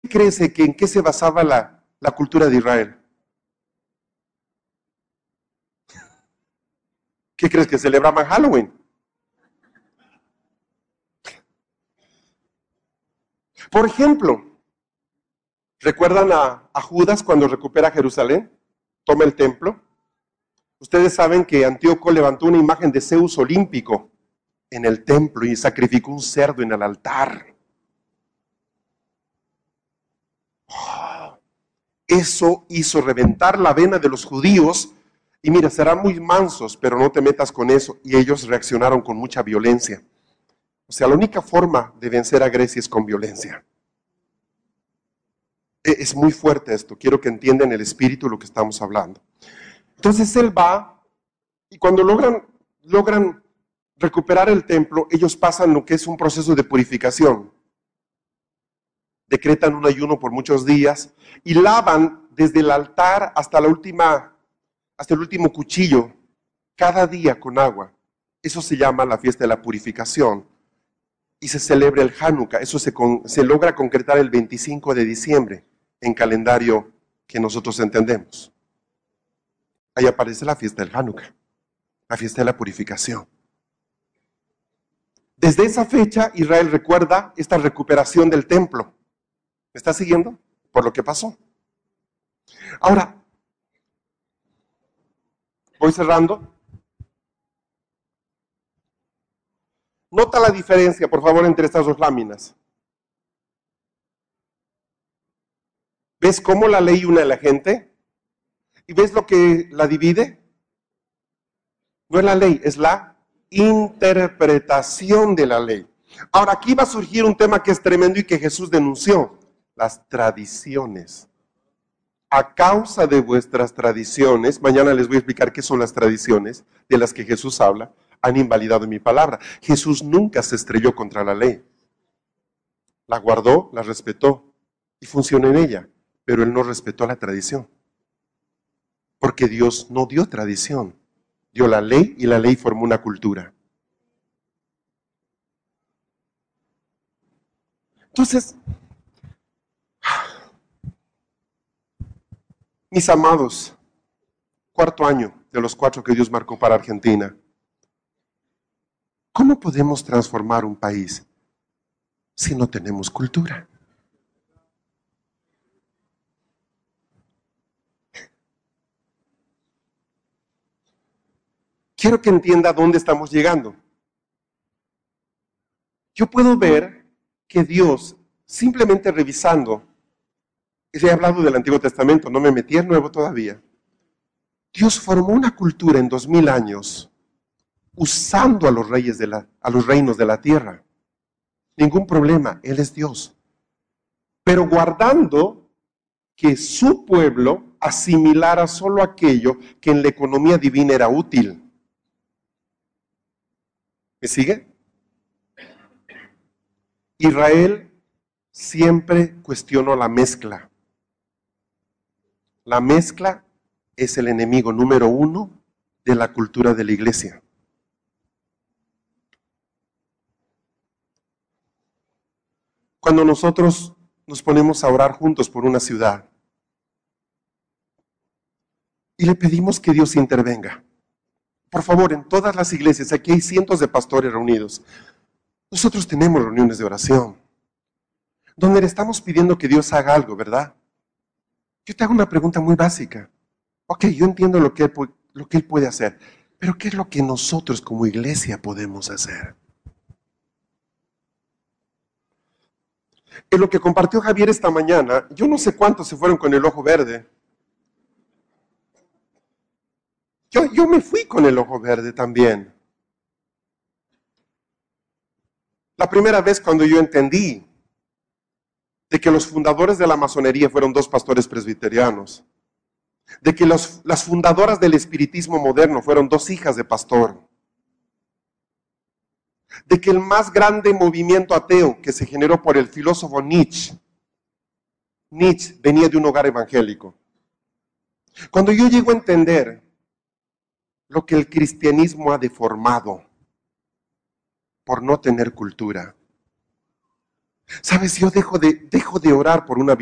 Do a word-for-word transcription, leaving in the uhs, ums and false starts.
crees que en qué se basaba la, la cultura de Israel? ¿Qué crees que celebraban Halloween? Por ejemplo, ¿recuerdan a, a Judas cuando recupera Jerusalén? Toma el templo. Ustedes saben que Antíoco levantó una imagen de Zeus olímpico en el templo y sacrificó un cerdo en el altar. Oh, eso hizo reventar la vena de los judíos. Y mira, serán muy mansos, pero no te metas con eso. Y ellos reaccionaron con mucha violencia. O sea, la única forma de vencer a Grecia es con violencia. Es muy fuerte esto. Quiero que entiendan el espíritu de lo que estamos hablando. Entonces él va, y cuando logran, logran recuperar el templo, ellos pasan lo que es un proceso de purificación. Decretan un ayuno por muchos días y lavan desde el altar hasta la última, hasta el último cuchillo, cada día con agua. Eso se llama la fiesta de la purificación. Y se celebra el Hanukkah. Eso se, con, se logra concretar el veinticinco de diciembre en calendario que nosotros entendemos. Ahí aparece la fiesta del Hanukkah, la fiesta de la purificación. Desde esa fecha, Israel recuerda esta recuperación del templo. ¿Me está siguiendo? Por lo que pasó. Ahora, voy cerrando. Nota la diferencia, por favor, entre estas dos láminas. ¿Ves cómo la ley une a la gente? ¿Y ves lo que la divide? No es la ley, es la interpretación de la ley. Ahora, aquí va a surgir un tema que es tremendo y que Jesús denunció: las tradiciones. A causa de vuestras tradiciones, mañana les voy a explicar qué son las tradiciones de las que Jesús habla, han invalidado mi palabra. Jesús nunca se estrelló contra la ley. La guardó, la respetó y funcionó en ella, pero él no respetó la tradición. Porque Dios no dio tradición, dio la ley y la ley formó una cultura. Entonces, mis amados, cuarto año de los cuatro que Dios marcó para Argentina. ¿Cómo podemos transformar un país si no tenemos cultura? Quiero que entienda dónde estamos llegando. Yo puedo ver que Dios, simplemente revisando, he hablado del Antiguo Testamento, no me metí al Nuevo todavía. Dios formó una cultura en dos mil años usando a los reyes de la, a los reinos de la tierra. Ningún problema, Él es Dios. Pero guardando que su pueblo asimilara solo aquello que en la economía divina era útil. ¿Me sigue? Israel siempre cuestionó la mezcla. La mezcla es el enemigo número uno de la cultura de la iglesia. Cuando nosotros nos ponemos a orar juntos por una ciudad y le pedimos que Dios intervenga, por favor, en todas las iglesias, aquí hay cientos de pastores reunidos, nosotros tenemos reuniones de oración, donde le estamos pidiendo que Dios haga algo, ¿verdad? Yo te hago una pregunta muy básica. Ok, yo entiendo lo que Él, lo que él puede hacer, pero ¿qué es lo que nosotros como iglesia podemos hacer? En lo que compartió Javier esta mañana, yo no sé cuántos se fueron con el ojo verde. Yo, yo me fui con el ojo verde también. La primera vez cuando yo entendí de que los fundadores de la masonería fueron dos pastores presbiterianos, de que los, las fundadoras del espiritismo moderno fueron dos hijas de pastor, de que el más grande movimiento ateo que se generó por el filósofo Nietzsche, Nietzsche venía de un hogar evangélico. Cuando yo llego a entender lo que el cristianismo ha deformado por no tener cultura, ¿Sabes? Yo dejo de, dejo de orar por una